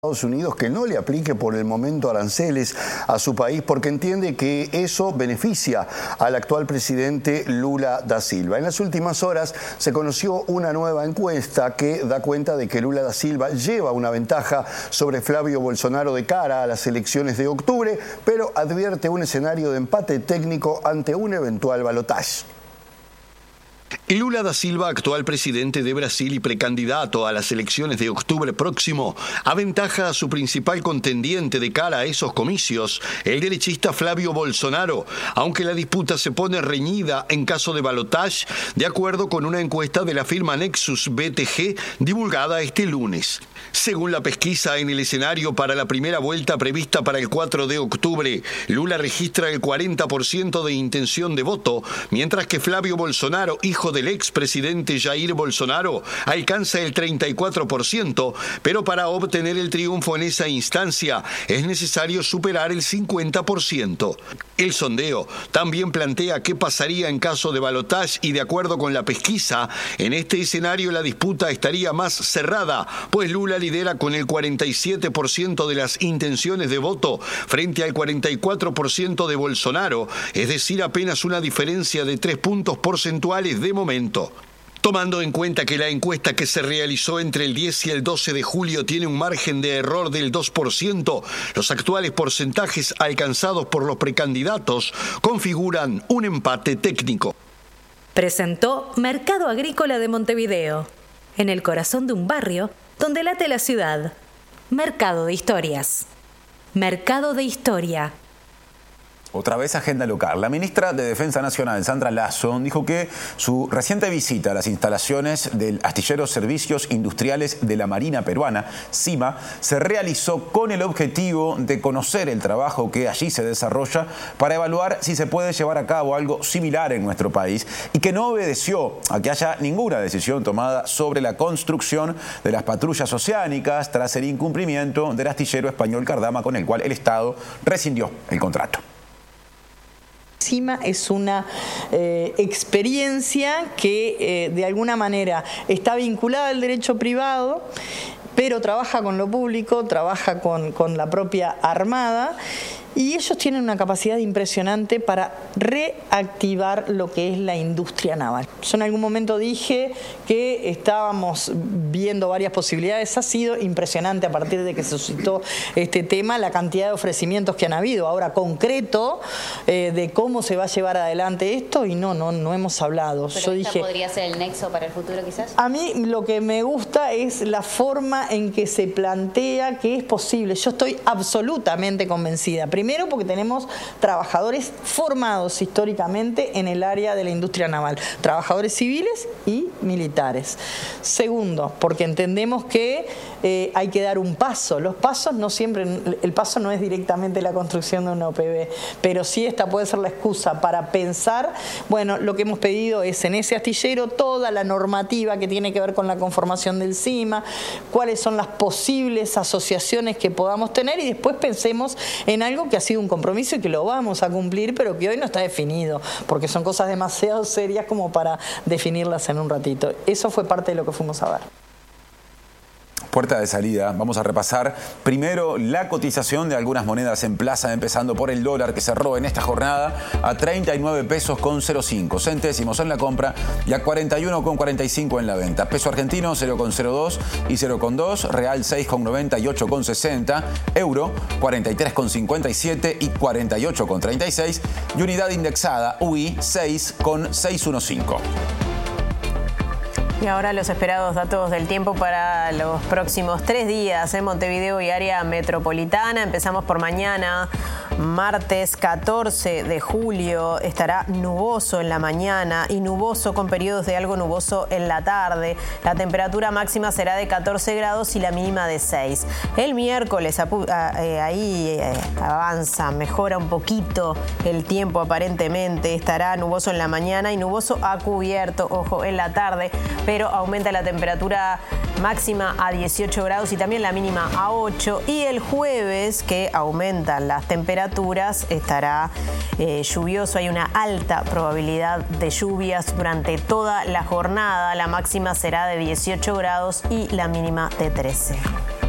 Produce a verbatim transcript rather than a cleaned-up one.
Estados Unidos que no le aplique por el momento aranceles a su país porque entiende que eso beneficia al actual presidente Lula da Silva. En las últimas horas se conoció una nueva encuesta que da cuenta de que Lula da Silva lleva una ventaja sobre Flavio Bolsonaro de cara a las elecciones de octubre, pero advierte un escenario de empate técnico ante un eventual balotaje. Lula da Silva, actual presidente de Brasil y precandidato a las elecciones de octubre próximo, aventaja a su principal contendiente de cara a esos comicios, el derechista Flavio Bolsonaro, aunque la disputa se pone reñida en caso de balotaje, de acuerdo con una encuesta de la firma Nexus B T G divulgada este lunes. Según la pesquisa, en el escenario para la primera vuelta prevista para el cuatro de octubre, Lula registra el cuarenta por ciento de intención de voto, mientras que Flavio Bolsonaro, hijo del expresidente Jair Bolsonaro, alcanza el treinta y cuatro por ciento, pero para obtener el triunfo en esa instancia es necesario superar el cincuenta por ciento. El sondeo también plantea qué pasaría en caso de balotaje y, de acuerdo con la pesquisa, en este escenario la disputa estaría más cerrada, pues Lula lidera con el cuarenta y siete por ciento de las intenciones de voto frente al cuarenta y cuatro por ciento de Bolsonaro, es decir, apenas una diferencia de tres puntos porcentuales de momento. Tomando en cuenta que la encuesta que se realizó entre el diez y el doce de julio tiene un margen de error del dos por ciento, los actuales porcentajes alcanzados por los precandidatos configuran un empate técnico. Presentó Mercado Agrícola de Montevideo, en el corazón de un barrio donde late la ciudad. Mercado de Historias. Mercado de Historia. Otra vez agenda local. La ministra de Defensa Nacional, Sandra Lasso, dijo que su reciente visita a las instalaciones del Astillero Servicios Industriales de la Marina Peruana, SIMA, se realizó con el objetivo de conocer el trabajo que allí se desarrolla para evaluar si se puede llevar a cabo algo similar en nuestro país, y que no obedeció a que haya ninguna decisión tomada sobre la construcción de las patrullas oceánicas tras el incumplimiento del astillero español Cardama, con el cual el Estado rescindió el contrato. SIMA es una eh, experiencia que eh, de alguna manera está vinculada al derecho privado, pero trabaja con lo público, trabaja con, con la propia Armada, y ellos tienen una capacidad impresionante para reactivar lo que es la industria naval. Yo en algún momento dije que estábamos viendo varias posibilidades. Ha sido impresionante a partir de que se suscitó este tema la cantidad de ofrecimientos que han habido. Ahora, concreto eh, de cómo se va a llevar adelante esto, y no, no, no hemos hablado. ¿Pero Yo esta dije, podría ser el nexo para el futuro quizás? A mí lo que me gusta es la forma en que se plantea que es posible. Yo estoy absolutamente convencida. Primero, porque tenemos trabajadores formados históricamente en el área de la industria naval, trabajadores civiles y militares. Segundo, porque entendemos que eh, hay que dar un paso. Los pasos no siempre, el paso no es directamente la construcción de una O P B, pero sí esta puede ser la excusa para pensar, bueno, lo que hemos pedido es en ese astillero toda la normativa que tiene que ver con la conformación del SIMA, cuáles son las posibles asociaciones que podamos tener, y después pensemos en algo que ha sido un compromiso y que lo vamos a cumplir, pero que hoy no está definido, porque son cosas demasiado serias como para definirlas en un ratito. Eso fue parte de lo que fuimos a ver. Puerta de salida, vamos a repasar primero la cotización de algunas monedas en plaza, empezando por el dólar, que cerró en esta jornada a treinta y nueve pesos con cero cinco centésimos en la compra y a cuarenta y uno con cuarenta y cinco en la venta. Peso argentino cero con cero dos y cero con dos, real seis con noventa y ocho con sesenta, euro cuarenta y tres con cincuenta y siete y cuarenta y ocho con treinta y seis, y unidad indexada U I seis con seiscientos quince. Y ahora los esperados datos del tiempo para los próximos tres días en Montevideo y área metropolitana. Empezamos por mañana, martes catorce de julio. Estará nuboso en la mañana y nuboso con periodos de algo nuboso en la tarde. La temperatura máxima será de catorce grados y la mínima de seis. El miércoles ahí avanza, mejora un poquito el tiempo aparentemente. Estará nuboso en la mañana y nuboso a cubierto, ojo, en la tarde, pero aumenta la temperatura máxima a dieciocho grados y también la mínima a ocho. Y el jueves, que aumentan las temperaturas, estará eh, lluvioso. Hay una alta probabilidad de lluvias durante toda la jornada. La máxima será de dieciocho grados y la mínima de trece.